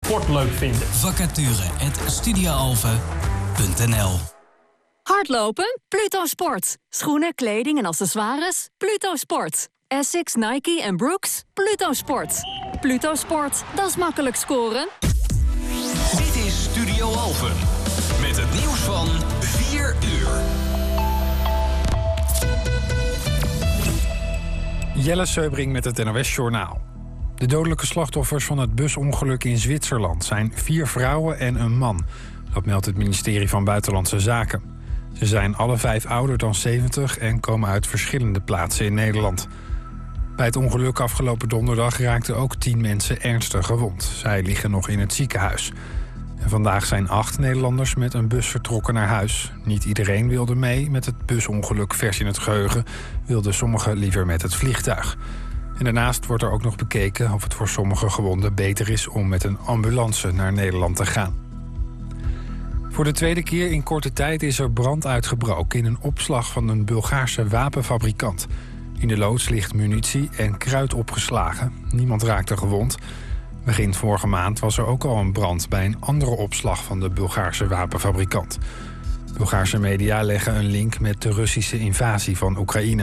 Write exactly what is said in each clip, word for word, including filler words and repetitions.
sport leuk vinden. Vacature at studioalphen punt n l. Hardlopen? Pluto Sport. Schoenen, kleding en accessoires? Pluto Sport. Essex, Nike en Brooks? Pluto Sport. Pluto Sport, dat is makkelijk scoren. Dit is Studio Alphen. Met het nieuws van vier uur. Jelle Seubring met het N O S-journaal. De dodelijke slachtoffers van het busongeluk in Zwitserland zijn vier vrouwen en een man. Dat meldt het ministerie van Buitenlandse Zaken. Ze zijn alle vijf ouder dan zeventig en komen uit verschillende plaatsen in Nederland. Bij het ongeluk afgelopen donderdag raakten ook tien mensen ernstig gewond. Zij liggen nog in het ziekenhuis. En vandaag zijn acht Nederlanders met een bus vertrokken naar huis. Niet iedereen wilde mee met het busongeluk vers in het geheugen. Wilden sommigen liever met het vliegtuig. En daarnaast wordt er ook nog bekeken of het voor sommige gewonden beter is om met een ambulance naar Nederland te gaan. Voor de tweede keer in korte tijd is er brand uitgebroken in een opslag van een Bulgaarse wapenfabrikant. In de loods ligt munitie en kruid opgeslagen. Niemand raakte gewond. Begin vorige maand was er ook al een brand bij een andere opslag van de Bulgaarse wapenfabrikant. Bulgaarse media leggen een link met de Russische invasie van Oekraïne.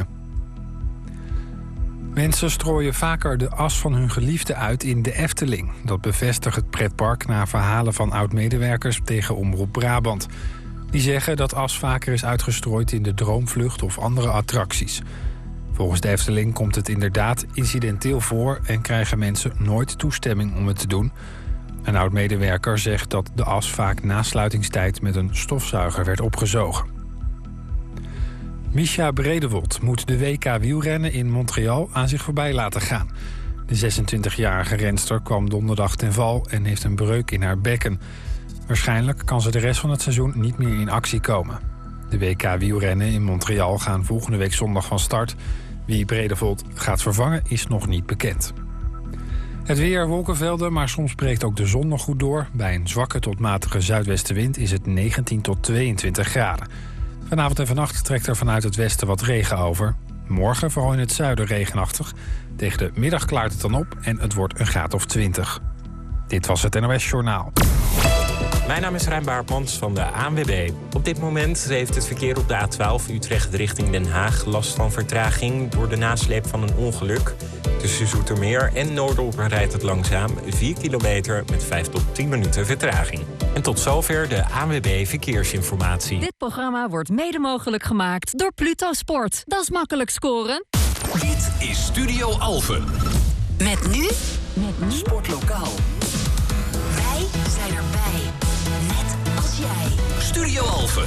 Mensen strooien vaker de as van hun geliefde uit in de Efteling. Dat bevestigt het pretpark na verhalen van oud-medewerkers tegen Omroep Brabant. Die zeggen dat as vaker is uitgestrooid in de Droomvlucht of andere attracties. Volgens de Efteling komt het inderdaad incidenteel voor en krijgen mensen nooit toestemming om het te doen. Een oud-medewerker zegt dat de as vaak na sluitingstijd met een stofzuiger werd opgezogen. Mischa Bredewold moet de W K wielrennen in Montreal aan zich voorbij laten gaan. De zesentwintigjarige renster kwam donderdag ten val en heeft een breuk in haar bekken. Waarschijnlijk kan ze de rest van het seizoen niet meer in actie komen. De W K wielrennen in Montreal gaan volgende week zondag van start. Wie Bredewold gaat vervangen is nog niet bekend. Het weer, wolkenvelden, maar soms breekt ook de zon nog goed door. Bij een zwakke tot matige zuidwestenwind is het negentien tot tweeëntwintig graden. Vanavond en vannacht trekt er vanuit het westen wat regen over. Morgen vooral in het zuiden regenachtig. Tegen de middag klaart het dan op en het wordt een graad of twintig. Dit was het N O S-journaal. Mijn naam is Rijn Baartmans van de A N W B. Op dit moment heeft het verkeer op de A twaalf Utrecht richting Den Haag last van vertraging door de nasleep van een ongeluk. Tussen Zoetermeer en Noordorp rijdt het langzaam, vier kilometer met vijf tot tien minuten vertraging. En tot zover de A N W B Verkeersinformatie. Dit programma wordt mede mogelijk gemaakt door Pluto Sport. Dat is makkelijk scoren. Dit is Studio Alphen. Met nu? Met nu? Sportlokaal. Wij zijn erbij. Net als jij. Studio Alphen.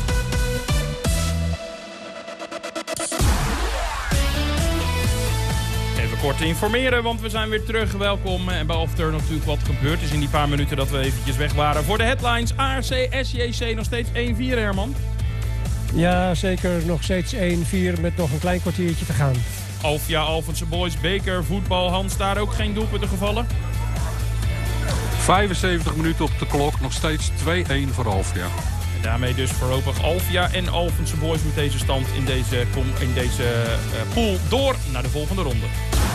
Even kort te informeren, want we zijn weer terug. Welkom. En behalve er natuurlijk wat gebeurd is in die paar minuten dat we eventjes weg waren. Voor de headlines, A R C, S J C nog steeds één vier, Herman. Ja, zeker nog steeds één vier met nog een klein kwartiertje te gaan. Alfia, Alphense Boys, beker, voetbal, Hans, daar ook geen doelpunten gevallen? vijfenzeventig minuten op de klok, nog steeds twee-één voor Alfia. En daarmee dus voorlopig Alfia en Alphense Boys met deze stand in deze, in deze uh, pool door naar de volgende ronde.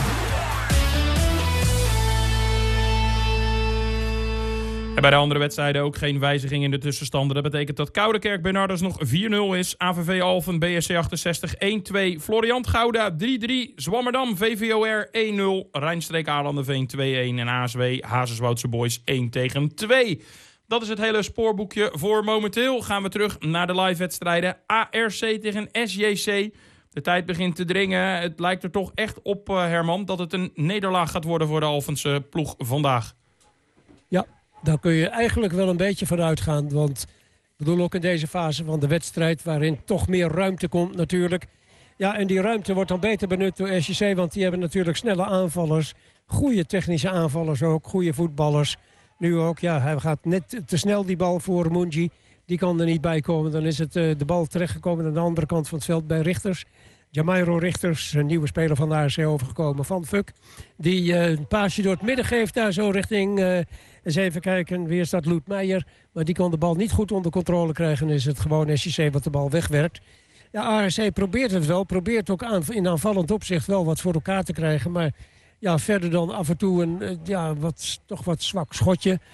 En bij de andere wedstrijden ook geen wijziging in de tussenstanden. Dat betekent dat Koudekerk Bernardus nog vier nul is. A V V Alphen, B S C achtenzestig één twee. Floriant Gouda drie drie. Zwammerdam, V V O R één nul. Rijnstreek Aarlanderveen twee-één. En A S W Hazeswoudse Boys één tegen twee. Dat is het hele spoorboekje voor momenteel. Gaan we terug naar de live wedstrijden. A R C tegen S J C. De tijd begint te dringen. Het lijkt er toch echt op, uh, Herman, dat het een nederlaag gaat worden voor de Alphense ploeg vandaag. Ja, daar kun je eigenlijk wel een beetje van uitgaan. Want ik bedoel ook in deze fase van de wedstrijd, waarin toch meer ruimte komt natuurlijk. Ja, en die ruimte wordt dan beter benut door S J C, want die hebben natuurlijk snelle aanvallers. Goede technische aanvallers ook, goede voetballers. Nu ook, ja, hij gaat net te snel die bal voor Mungi. Die kan er niet bij komen. Dan is het uh, de bal terechtgekomen aan de andere kant van het veld bij Richters. Jamairo Richters, een nieuwe speler van de A R C overgekomen van Fuk. Die uh, een paasje door het midden geeft daar zo richting... Uh, eens even kijken, weer staat Loet Meijer. Maar die kon de bal niet goed onder controle krijgen. Is het gewoon S J C wat de bal wegwerkt. Ja, A R C probeert het wel. Probeert ook aan, in aanvallend opzicht wel wat voor elkaar te krijgen. Maar ja, verder dan af en toe een uh, ja, wat, toch wat zwak schotje.